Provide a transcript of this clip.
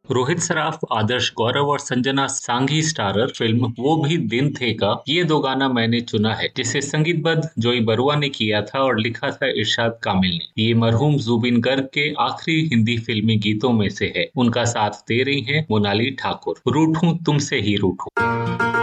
रोहित सराफ, आदर्श गौरव और Sanjana Sanghi starrer film वो भी दिन थे का ये दो गाना मैंने चुना है, जिसे संगीतबद्ध जोई बरुआ ने किया था और लिखा था इरशाद कामिल ने। ये मरहूम जुबिन गर्ग के आखिरी हिंदी फिल्मी गीतों में से है। उनका साथ दे रही हैं मोनाली ठाकुर। रूठूं तुमसे ही रूठूं।